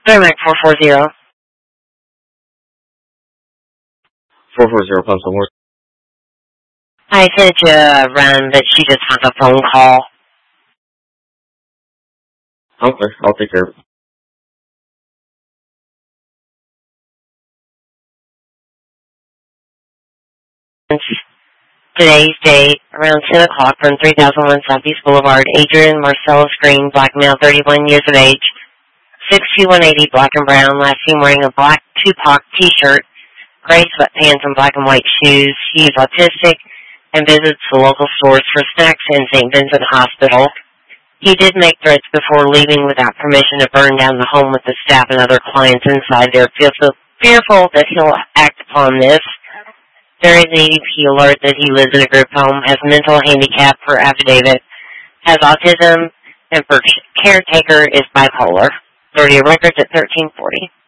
Merrimack 440. 440, Pump some horse. I sent you a run, but she just has a phone call. Okay, I'll take care of it. Today's date, around 10 o'clock from 3001 Southeast Boulevard, Adrian Marcellus Green, black male, 31 years of age, 6'180", black and brown, last seen wearing a black Tupac t-shirt, gray sweatpants, and black and white shoes. He is autistic and visits the local stores for snacks in St. Vincent Hospital. He did make threats before leaving without permission to burn down the home with the staff and other clients inside. They're fearful that he'll act upon this. There is an EDP alert that he lives in a group home, has mental handicap per affidavit, has autism, and for caretaker is bipolar. 30 records at 1340.